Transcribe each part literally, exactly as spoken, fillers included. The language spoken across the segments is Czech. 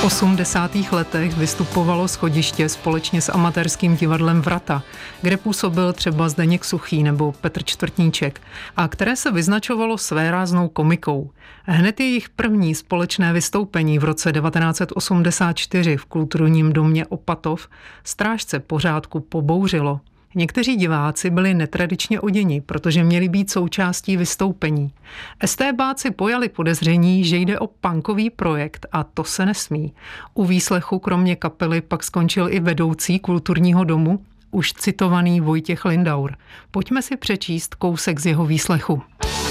V osmdesátých letech vystupovalo Schodiště společně s amatérským divadlem Vrata, kde působil třeba Zdeněk Suchý nebo Petr Čtvrtníček a které se vyznačovalo svéráznou komikou. Hned jejich první společné vystoupení v roce devatenáct set osmdesát čtyři v kulturním domě Opatov strážce pořádku pobouřilo. Někteří diváci byli netradičně oděni, protože měli být součástí vystoupení. Estébáci pojali podezření, že jde o punkový projekt a to se nesmí. U výslechu kromě kapely pak skončil i vedoucí kulturního domu, už citovaný Vojtěch Lindaur. Pojďme si přečíst kousek z jeho výslechu.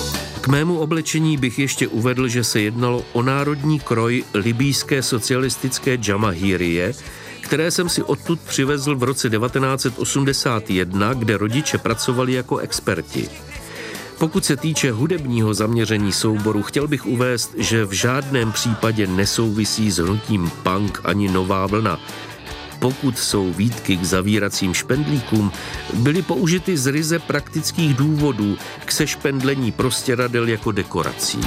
K mému oblečení bych ještě uvedl, že se jednalo o národní kroj libýské socialistické Džamahírie, které jsem si odtud přivezl v roce devatenáct set osmdesát jedna, kde rodiče pracovali jako experti. Pokud se týče hudebního zaměření souboru, chtěl bych uvést, že v žádném případě nesouvisí s hnutím punk ani nová vlna. Pokud jsou výtky k zavíracím špendlíkům, byly použity z ryze praktických důvodů k sešpendlení prostěradel jako dekorací.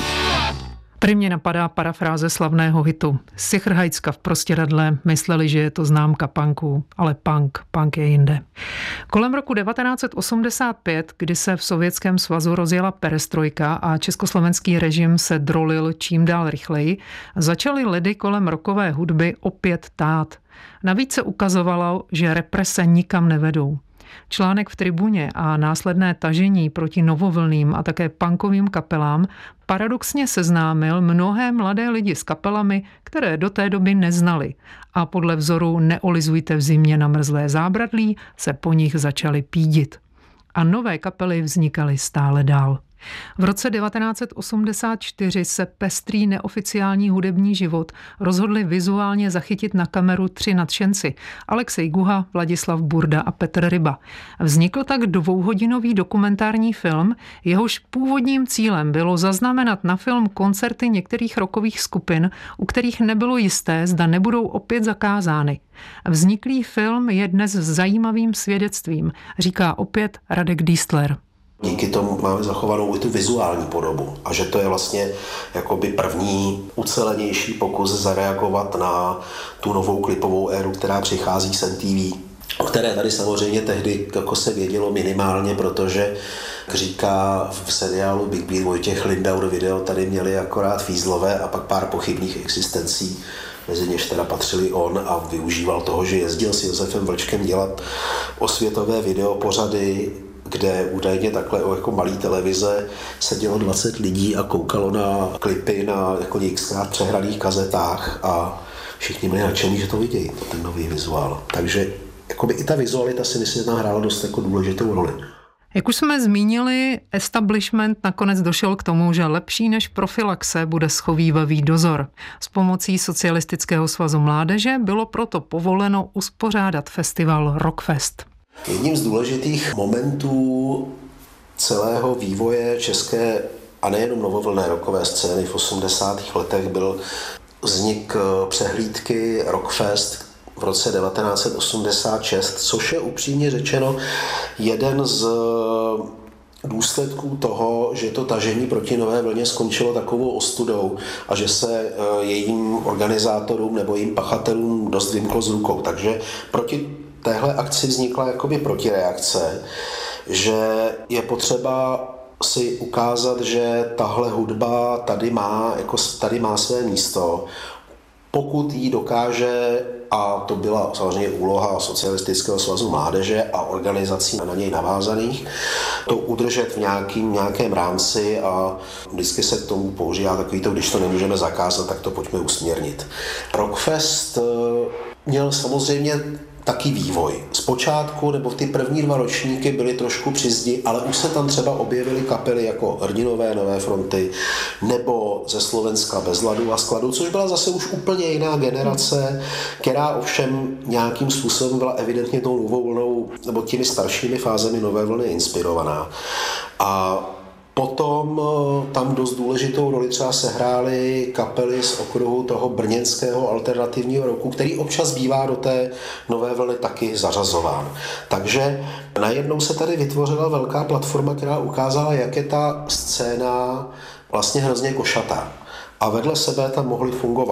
Prvně napadá parafráze slavného hitu. Sichrhajcka v prostěradle mysleli, že je to známka punků, ale punk, punk je jinde. Kolem roku devatenáct set osmdesát pět, kdy se v Sovětském svazu rozjela perestrojka a československý režim se drolil čím dál rychleji, začaly ledy kolem rockové hudby opět tát. Navíc se ukazovalo, že represe nikam nevedou. Článek v Tribuně a následné tažení proti novovlným a také punkovým kapelám paradoxně seznámil mnohé mladé lidi s kapelami, které do té doby neznali a podle vzoru Neolizujte v zimě na mrzlé zábradlí se po nich začali pídit. A nové kapely vznikaly stále dál. V roce devatenáct set osmdesát čtyři se pestrý neoficiální hudební život rozhodli vizuálně zachytit na kameru tři nadšenci – Alexej Guha, Vladislav Burda a Petr Ryba. Vznikl tak dvouhodinový dokumentární film, jehož původním cílem bylo zaznamenat na film koncerty některých rockových skupin, u kterých nebylo jisté, zda nebudou opět zakázány. Vzniklý film je dnes zajímavým svědectvím, říká opět Radek Dístler. Díky tomu máme zachovanou i tu vizuální podobu a že to je vlastně jakoby první ucelenější pokus zareagovat na tu novou klipovou éru, která přichází z M T V, o které tady samozřejmě tehdy jako se vědělo minimálně, protože jak říká v seriálu Big Beat Vojtěch Lindaur, video tady měli akorát fízlové a pak pár pochybných existencí, mezi něž teda patřili on a využíval toho, že jezdil s Josefem Vlčkem dělat osvětové videopořady, kde údajně takhle jako malý televize sedělo dvacet lidí a koukalo na klipy na jako xkrát přehraných kazetách a všichni byli nadšení, že to vidějí, to ten nový vizuál. Takže jakoby i ta vizualita si myslím, že tam hrála dost jako důležitou roli. Jak už jsme zmínili, establishment nakonec došel k tomu, že lepší než profilaxe bude schovívavý dozor. S pomocí Socialistického svazu mládeže bylo proto povoleno uspořádat festival Rockfest. Jedním z důležitých momentů celého vývoje české a nejenom novovlnné rockové scény v osmdesátých letech byl vznik přehlídky Rockfest v roce devatenáct set osmdesát šest, což je upřímně řečeno jeden z důsledků toho, že to tažení proti nové vlně skončilo takovou ostudou a že se jejím organizátorům nebo jejím pachatelům dost vymklo z rukou. Takže proti téhle akci vznikla jakoby protireakce, že je potřeba si ukázat, že tahle hudba tady má, jako tady má své místo, pokud jí dokáže, a to byla samozřejmě úloha Socialistického svazu mládeže a organizací na něj navázaných, to udržet v nějakým, nějakém rámci a vždycky se k tomu používá takový to, když to nemůžeme zakázat, tak to pojďme usměrnit. Rockfest měl samozřejmě taky vývoj. Zpočátku, nebo v ty první dva ročníky byly trošku při zdi, ale už se tam třeba objevily kapely jako Hrdinové Nové fronty nebo ze Slovenska Bez ladu a skladu, což byla zase už úplně jiná generace, která ovšem nějakým způsobem byla evidentně tou novou vlnou nebo těmi staršími fázemi nové vlny inspirovaná. A potom tam dost důležitou roli třeba sehrály kapely z okruhu toho brněnského alternativního roku, který občas bývá do té nové vlny taky zařazován. Takže najednou se tady vytvořila velká platforma, která ukázala, jak je ta scéna vlastně hrozně košatá. A vedle sebe tam mohly fungovat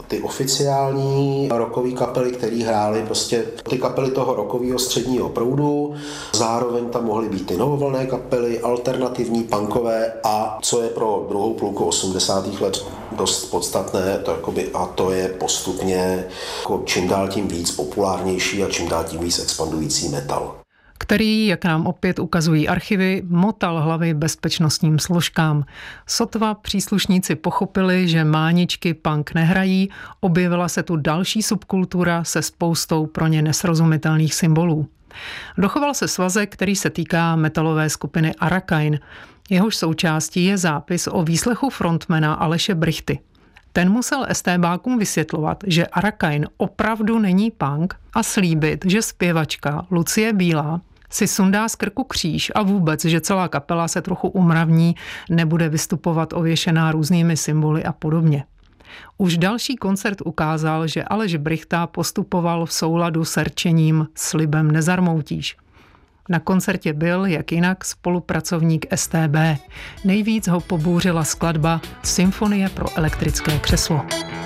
ty oficiální rockové kapely, které hrály prostě ty kapely toho rockového středního proudu, zároveň tam mohly být ty novovlnné kapely, alternativní, punkové a co je pro druhou půlku osmdesátých let dost podstatné, to jakoby, a to je postupně jako čím dál tím víc populárnější a čím dál tím víc expandující metal. Který, jak nám opět ukazují archivy, motal hlavy bezpečnostním složkám. Sotva příslušníci pochopili, že máničky punk nehrají, objevila se tu další subkultura se spoustou pro ně nesrozumitelných symbolů. Dochoval se svazek, který se týká metalové skupiny Arakain. Jehož součástí je zápis o výslechu frontmana Aleše Brychty. Ten musel estébákům vysvětlovat, že Arakain opravdu není punk a slíbit, že zpěvačka Lucie Bílá si sundá z krku kříž a vůbec, že celá kapela se trochu umravní, nebude vystupovat ověšená různými symboly a podobně. Už další koncert ukázal, že Aleš Brychta postupoval v souladu s rčením slibem nezarmoutíš. Na koncertě byl, jak jinak, spolupracovník S T B. Nejvíc ho pobouřila skladba Symfonie pro elektrické křeslo.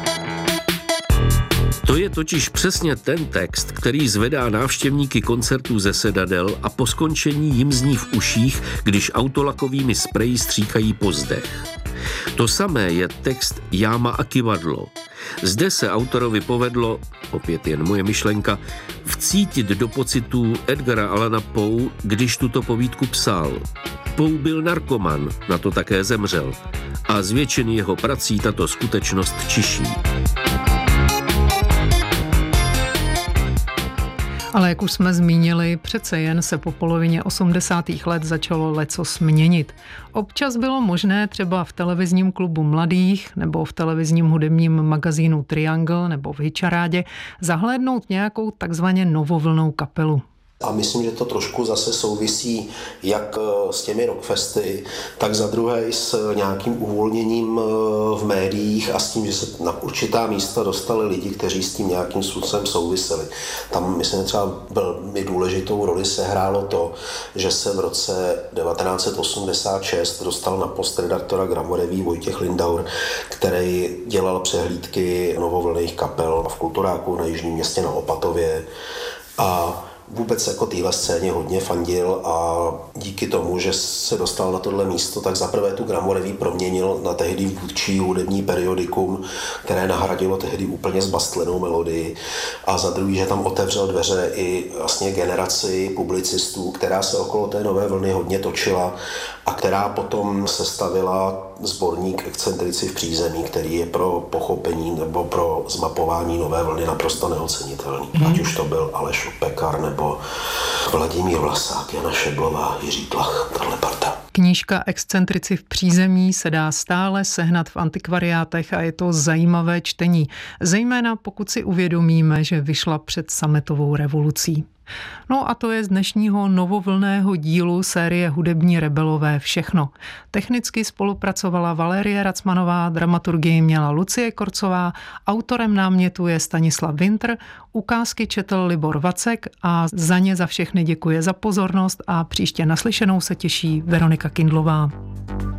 To je totiž přesně ten text, který zvedá návštěvníky koncertů ze sedadel a po skončení jim zní v uších, když autolakovými spreji stříkají po zdech. To samé je text Jáma a kyvadlo. Zde se autorovi povedlo, opět jen moje myšlenka, vcítit do pocitů Edgara Allana Poe, když tuto povídku psal. Poe byl narkoman, na to také zemřel. A z většiny jeho prací tato skutečnost čiší. Ale jak už jsme zmínili, přece jen se po polovině osmdesátých let začalo lecos měnit. Občas bylo možné třeba v televizním klubu mladých nebo v televizním hudebním magazínu Triangle nebo v Hitcharádě zahlédnout nějakou takzvaně novovlnou kapelu. A myslím, že to trošku zase souvisí jak s těmi rockfesty, tak za druhé i s nějakým uvolněním v médiích a s tím, že se na určitá místa dostali lidi, kteří s tím nějakým způsobem souviseli. Tam, myslím, třeba velmi důležitou roli sehrálo to, že se v roce devatenáct set osmdesát šest dostal na post redaktora Gramoreví Vojtěch Lindaur, který dělal přehlídky novovlnných kapel v Kulturáku na Jižním Městě na Opatově a vůbec jako téhle scéně hodně fandil a díky tomu, že se dostal na tohle místo, tak zaprvé tu Gramoreví proměnil na tehdy vůdčí hudební periodikum, které nahradilo tehdy úplně zbastlenou melodii a za druhý, že tam otevřel dveře i vlastně generaci publicistů, která se okolo té nové vlny hodně točila a která potom sestavila sborník Excentrici v přízemí, který je pro pochopení nebo pro zmapování nové vlny naprosto neocenitelný. Mm. Ať už to byl Aleš Opekar nebo Vladimír Vlasák, Jana Šeblová, Jiří Tlach, tahle parta. Knížka Excentrici v přízemí se dá stále sehnat v antikvariátech a je to zajímavé čtení, zejména pokud si uvědomíme, že vyšla před sametovou revolucí. No a to je z dnešního novovlného dílu série Hudební rebelové všechno. Technicky spolupracovala Valérie Racmanová, dramaturgii měla Lucie Korcová, autorem námětu je Stanislav Winter, ukázky četl Libor Vacek a za ně za všechny děkuje za pozornost a příště naslyšenou se těší Veronika Kindlová.